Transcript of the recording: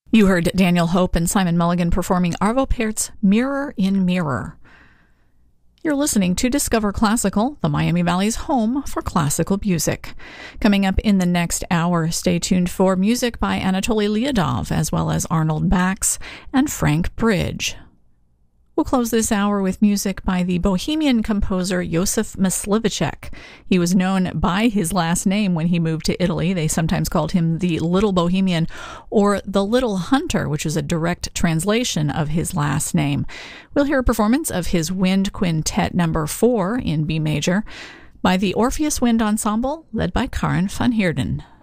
You heard Daniel Hope and Simon Mulligan performing Arvo Pärt's Mirror in Mirror. You're listening to Discover Classical, the Miami Valley's home for classical music. Coming up in the next hour, stay tuned for music by Anatoly Lyudov, as well as Arnold Bax and Frank Bridge. We'll close this hour with music by the Bohemian composer Josef Mysliveček. He was known by his last name when he moved to Italy. They sometimes called him the Little Bohemian or the Little Hunter, which is a direct translation of his last name. We'll hear a performance of his Wind Quintet No. 4 in B major by the Orpheus Wind Ensemble, led by Karin van Heerden.